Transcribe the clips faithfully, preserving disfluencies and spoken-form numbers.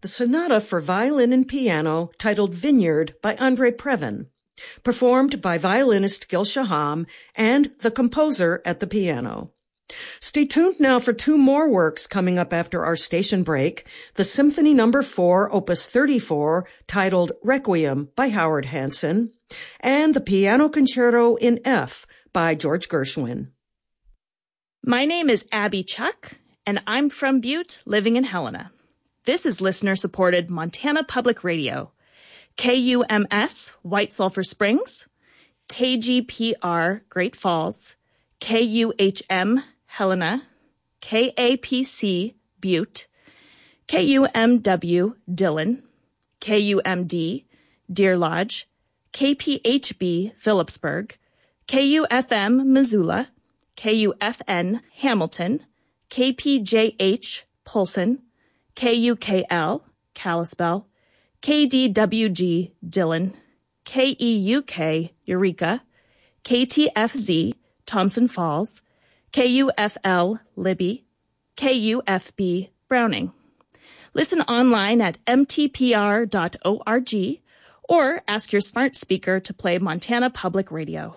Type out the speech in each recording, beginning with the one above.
the sonata for violin and piano titled Vineyard by Andrei Previn, performed by violinist Gil Shaham and the composer at the piano. Stay tuned now for two more works coming up after our station break, the Symphony Number four, Opus thirty-four, titled Requiem by Howard Hanson, and the Piano Concerto in F by George Gershwin. My name is Abby Chuck, and I'm from Butte, living in Helena. This is listener-supported Montana Public Radio, K U M S, White Sulphur Springs, K G P R, Great Falls, K U H M, Helena, K A P C, Butte, K U M W, Dillon, K U M D, Deer Lodge, K P H B, Phillipsburg, K U F M, Missoula, K U F N, Hamilton, K P J H, Polson, K U K L, Kalispell, K D W G, Dillon, K E U K, Eureka, K T F Z, Thompson Falls, K U F L, Libby, K U F B, Browning. Listen online at m t p r dot org or ask your smart speaker to play Montana Public Radio.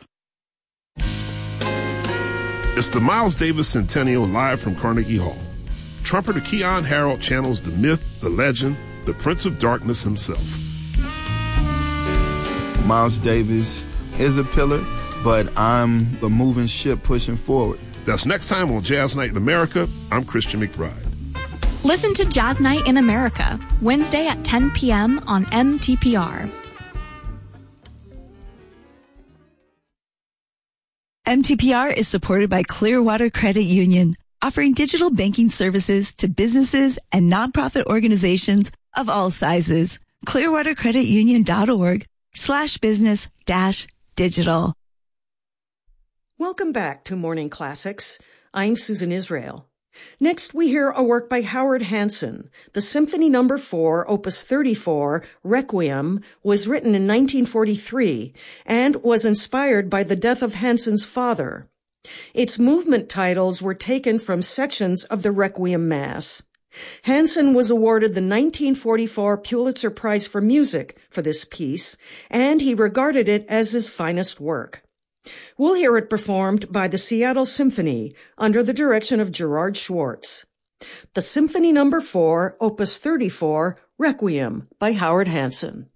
It's the Miles Davis Centennial live from Carnegie Hall. Trumpeter Keon Harrold channels the myth, the legend, the Prince of Darkness himself. Miles Davis is a pillar, but I'm a moving ship pushing forward. That's next time on Jazz Night in America. I'm Christian McBride. Listen to Jazz Night in America, Wednesday at ten p.m. on M T P R. M T P R is supported by Clearwater Credit Union, offering digital banking services to businesses and nonprofit organizations of all sizes. clearwatercreditunion.org slash business dash digital. Welcome back to Morning Classics. I'm Susan Israel. Next, we hear a work by Howard Hanson. The Symphony Number four, Opus thirty-four, Requiem, was written in nineteen forty-three and was inspired by the death of Hanson's father. Its movement titles were taken from sections of the Requiem Mass. Hanson was awarded the nineteen forty-four Pulitzer Prize for Music for this piece, and he regarded it as his finest work. We'll hear it performed by the Seattle Symphony under the direction of Gerard Schwartz. The Symphony Number four, Opus thirty-four, Requiem by Howard Hanson.